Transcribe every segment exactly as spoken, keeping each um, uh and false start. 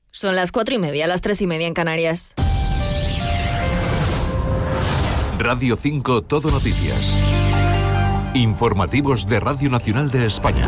Son las cuatro y media, las tres y media en Canarias. Radio cinco Todo Noticias. Informativos de Radio Nacional de España.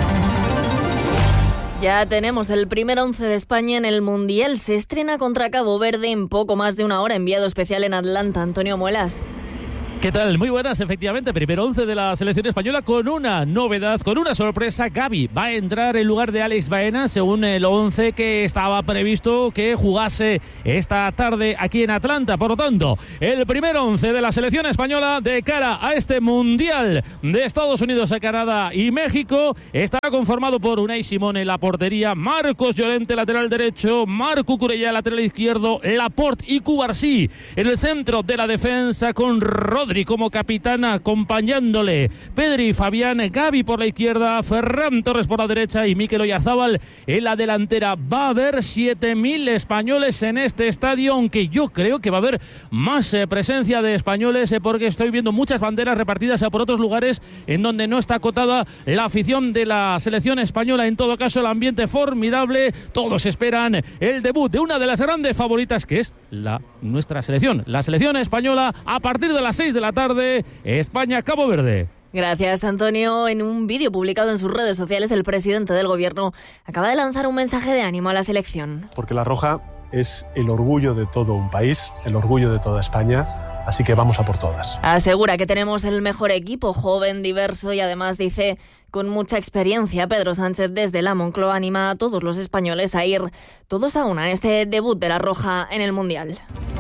Ya tenemos el primer once de España en el Mundial. Se estrena contra Cabo Verde en poco más de una hora. Enviado especial en Atlanta, Antonio Muelas. ¿Qué tal? Muy buenas, efectivamente. Primer once de la selección española con una novedad, con una sorpresa. Gavi va a entrar en lugar de Alex Baena, según el once que estaba previsto que jugase esta tarde aquí en Atlanta. Por lo tanto, el primer once de la selección española de cara a este Mundial de Estados Unidos, Canadá y México está conformado por Unai Simón en la portería, Marcos Llorente, lateral derecho, Marc Cucurella, lateral izquierdo, Laporte y Cubarsí en el centro de la defensa, con Rodri como capitana acompañándole, Pedri, Fabián, Gavi por la izquierda, Ferran Torres por la derecha y Mikel Oyarzábal en la delantera. Va a haber siete mil españoles en este estadio, aunque yo creo que va a haber más eh, presencia de españoles eh, porque estoy viendo muchas banderas repartidas eh, por otros lugares en donde no está acotada la afición de la selección española. En todo caso, el ambiente formidable, todos esperan el debut de una de las grandes favoritas, que es la nuestra selección, la selección española, a partir de las seis de la tarde, España-Cabo Verde. Gracias, Antonio. En un vídeo publicado en sus redes sociales, el presidente del gobierno acaba de lanzar un mensaje de ánimo a la selección. Porque la roja es el orgullo de todo un país, el orgullo de toda España, así que vamos a por todas. Asegura que tenemos el mejor equipo, joven, diverso y además dice con mucha experiencia. Pedro Sánchez desde la Moncloa anima a todos los españoles a ir todos a una en este debut de la roja en el Mundial.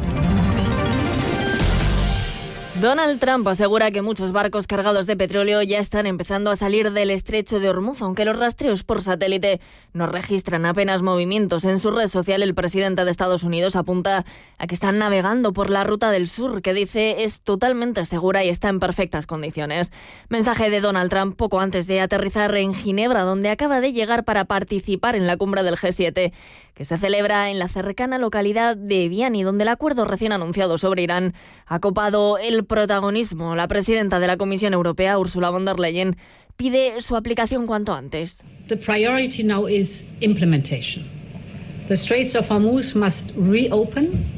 Donald Trump asegura que muchos barcos cargados de petróleo ya están empezando a salir del estrecho de Hormuz, aunque los rastreos por satélite no registran apenas movimientos. En su red social, el presidente de Estados Unidos apunta a que están navegando por la ruta del sur, que dice es totalmente segura y está en perfectas condiciones. Mensaje de Donald Trump poco antes de aterrizar en Ginebra, donde acaba de llegar para participar en la cumbre del G siete, que se celebra en la cercana localidad de Viani, donde el acuerdo recién anunciado sobre Irán ha copado el protagonismo. La presidenta de la Comisión Europea, Ursula von der Leyen, pide su aplicación cuanto antes. The priority now is implementation. The Straits of Hormuz must reopen.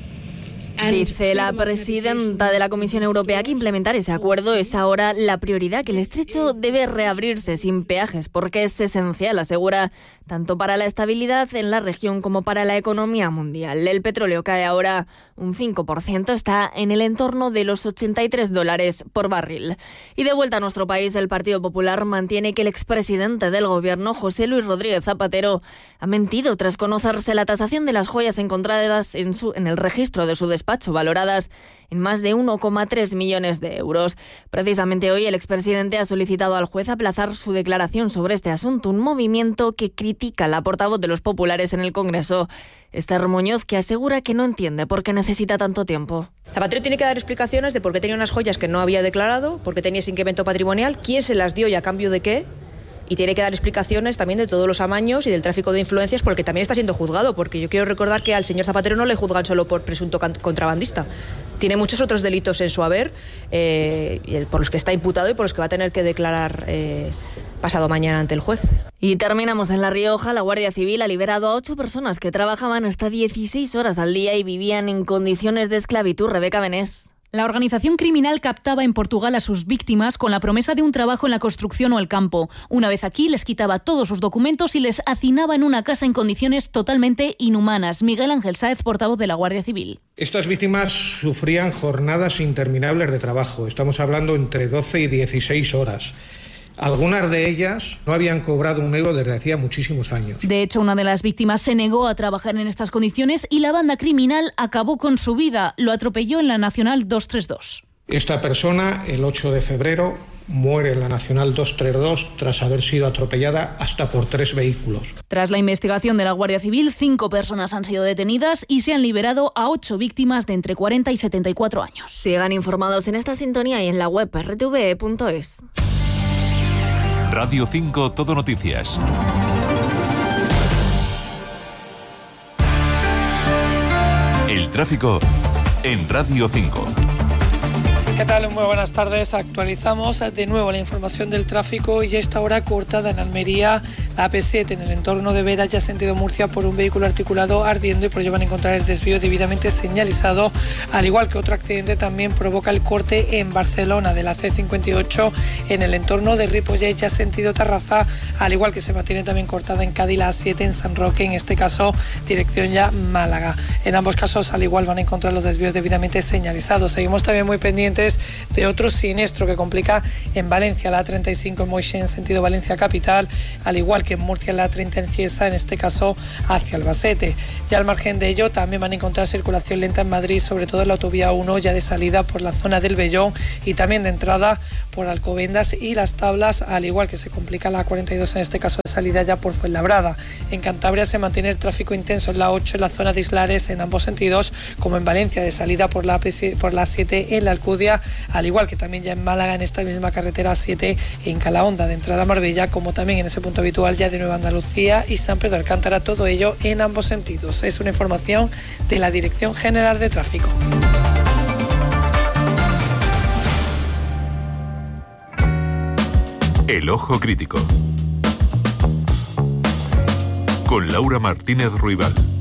Dice la presidenta de la Comisión Europea que implementar ese acuerdo es ahora la prioridad, que el estrecho debe reabrirse sin peajes porque es esencial, asegura, tanto para la estabilidad en la región como para la economía mundial. El petróleo cae ahora un cinco por ciento, está en el entorno de los ochenta y tres dólares por barril. Y de vuelta a nuestro país, el Partido Popular mantiene que el expresidente del gobierno, José Luis Rodríguez Zapatero, ha mentido tras conocerse la tasación de las joyas encontradas en, su, en el registro de su despacho, valoradas en más de uno coma tres millones de euros. Precisamente hoy el expresidente ha solicitado al juez aplazar su declaración sobre este asunto, un movimiento que critica la portavoz de los populares en el Congreso, Esther Muñoz, que asegura que no entiende por qué necesita tanto tiempo. Zapatero tiene que dar explicaciones de por qué tenía unas joyas que no había declarado, por qué tenía ese incremento patrimonial, quién se las dio y a cambio de qué. Y tiene que dar explicaciones también de todos los amaños y del tráfico de influencias, porque también está siendo juzgado, porque yo quiero recordar que al señor Zapatero no le juzgan solo por presunto contrabandista. Tiene muchos otros delitos en su haber, eh, por los que está imputado y por los que va a tener que declarar eh, pasado mañana ante el juez. Y terminamos en La Rioja. La Guardia Civil ha liberado a ocho personas que trabajaban hasta dieciséis horas al día y vivían en condiciones de esclavitud. Rebeca Benés. La organización criminal captaba en Portugal a sus víctimas con la promesa de un trabajo en la construcción o el campo. Una vez aquí, les quitaba todos sus documentos y les hacinaba en una casa en condiciones totalmente inhumanas. Miguel Ángel Sáez, portavoz de la Guardia Civil. Estas víctimas sufrían jornadas interminables de trabajo. Estamos hablando entre doce y dieciséis horas. Algunas de ellas no habían cobrado un euro desde hacía muchísimos años. De hecho, una de las víctimas se negó a trabajar en estas condiciones y la banda criminal acabó con su vida. Lo atropelló en la Nacional doscientos treinta y dos. Esta persona, el ocho de febrero, muere en la Nacional doscientos treinta y dos tras haber sido atropellada hasta por tres vehículos. Tras la investigación de la Guardia Civil, cinco personas han sido detenidas y se han liberado a ocho víctimas de entre cuarenta y setenta y cuatro años. Sigan informados en esta sintonía y en la web erre te ve punto es. Radio cinco Todo Noticias. El tráfico en Radio cinco. ¿Qué tal? Muy buenas tardes. Actualizamos de nuevo la información del tráfico y a esta hora cortada en Almería La A P siete en el entorno de Vera, ya sentido Murcia, por un vehículo articulado ardiendo, y por ello van a encontrar el desvío debidamente señalizado, al igual que otro accidente también provoca el corte en Barcelona de la C cincuenta y ocho en el entorno de Ripollet, ya sentido Tarrasa, al igual que se mantiene también cortada en Cádiz la A siete en San Roque, en este caso dirección ya Málaga. En ambos casos al igual van a encontrar los desvíos debidamente señalizados. Seguimos también muy pendientes de otro siniestro que complica en Valencia, la A treinta y cinco en Moixent en sentido Valencia capital, al igual que en Murcia la A treinta en Cieza, en este caso hacia Albacete. Ya al margen de ello también van a encontrar circulación lenta en Madrid, sobre todo en la autovía uno, ya de salida por la zona del Vellón y también de entrada por Alcobendas y Las Tablas, al igual que se complica la A cuarenta y dos, en este caso de salida ya por Fuenlabrada. En Cantabria se mantiene el tráfico intenso en la ocho, en la zona de Islares, en ambos sentidos, como en Valencia, de salida por la, por la siete en la Alcudia, al igual que también ya en Málaga, en esta misma carretera siete en Calahonda, de entrada a Marbella, como también en ese punto habitual ya de Nueva Andalucía y San Pedro de Alcántara, todo ello en ambos sentidos. Es una información de la Dirección General de Tráfico. El Ojo Crítico con Laura Martínez Ruibal.